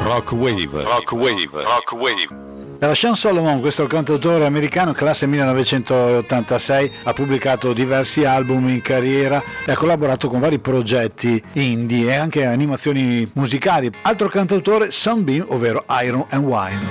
Rock Wave, Rock Wave, Rock Wave. Era Sean Solomon, questo cantautore americano, classe 1986, ha pubblicato diversi album in carriera e ha collaborato con vari progetti indie e anche animazioni musicali. Altro cantautore, Sunbeam, ovvero Iron and Wine.